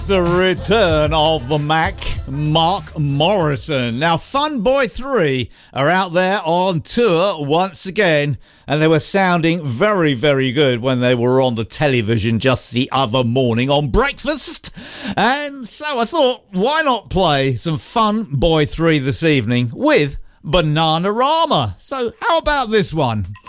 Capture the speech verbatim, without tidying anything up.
The return of the Mac, Mark Morrison. Now, Fun Boy three are out there on tour once again, and they were sounding very, very good when they were on the television just the other morning on breakfast. And so I thought, why not play some Fun Boy three this evening with Bananarama? So how about this one?